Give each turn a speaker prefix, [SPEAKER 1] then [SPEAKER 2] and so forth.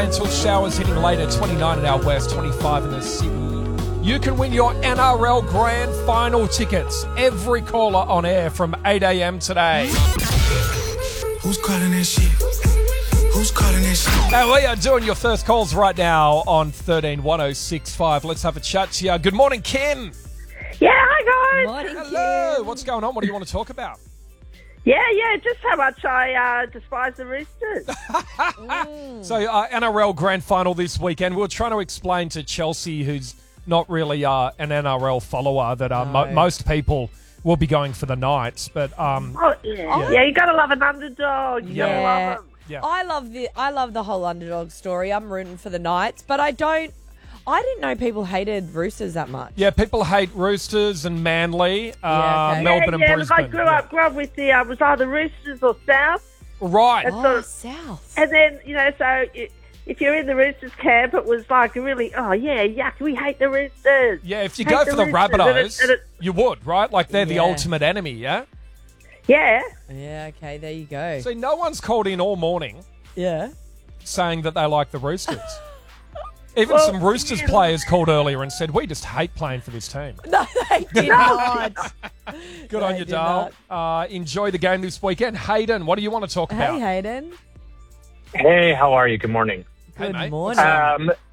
[SPEAKER 1] Until showers hitting later, 29 in our west, 25 in the city. You can win your NRL Grand Final tickets. Every caller on air from 8 a.m. today.
[SPEAKER 2] Who's calling that shit? Who's calling that shit?
[SPEAKER 1] And we are doing your first calls right now on 131065. Let's have a chat to you. Good morning, Kim.
[SPEAKER 3] Yeah, hi guys.
[SPEAKER 4] Morning,
[SPEAKER 1] Hello.
[SPEAKER 4] Kim.
[SPEAKER 1] What's going on? What do you want to talk about?
[SPEAKER 3] Yeah, just how much I despise the Roosters.
[SPEAKER 1] So, NRL Grand Final this weekend. We were trying to explain to Chelsea, who's not really an NRL follower, that most people will be going for the Knights. But
[SPEAKER 3] Yeah, you gotta love an underdog. You gotta love them.
[SPEAKER 1] yeah.
[SPEAKER 4] I love the whole underdog story. I'm rooting for the Knights, but I didn't know people hated Roosters that much.
[SPEAKER 1] Yeah, people hate Roosters and Manly,
[SPEAKER 4] okay.
[SPEAKER 1] Melbourne and
[SPEAKER 3] Look,
[SPEAKER 1] Brisbane.
[SPEAKER 3] I grew up with the was either Roosters or South,
[SPEAKER 1] Right.
[SPEAKER 4] Oh, South.
[SPEAKER 3] and then so if you're in the Roosters camp, it was like really yuck, we hate the Roosters.
[SPEAKER 1] Yeah, if you
[SPEAKER 3] Hate
[SPEAKER 1] go
[SPEAKER 3] the
[SPEAKER 1] for the
[SPEAKER 3] Roosters.
[SPEAKER 1] Rabbitohs,
[SPEAKER 3] And it-
[SPEAKER 1] you would, right? Like they're the
[SPEAKER 4] Yeah.
[SPEAKER 1] ultimate enemy, yeah?
[SPEAKER 3] yeah.
[SPEAKER 4] Yeah, okay, there you go.
[SPEAKER 1] See, no one's called in all morning
[SPEAKER 4] Yeah.
[SPEAKER 1] saying that they like the Roosters. Even some Roosters players called earlier and said, we just hate playing for this team.
[SPEAKER 4] No, they did not.
[SPEAKER 1] Good on
[SPEAKER 4] They
[SPEAKER 1] you,
[SPEAKER 4] did
[SPEAKER 1] Dale. Enjoy the game this weekend. Hayden, what do you want to talk about?
[SPEAKER 4] Hey, Hayden.
[SPEAKER 5] Hey, how are you? Good morning.
[SPEAKER 1] Hey,
[SPEAKER 4] Good
[SPEAKER 1] mate.
[SPEAKER 4] morning.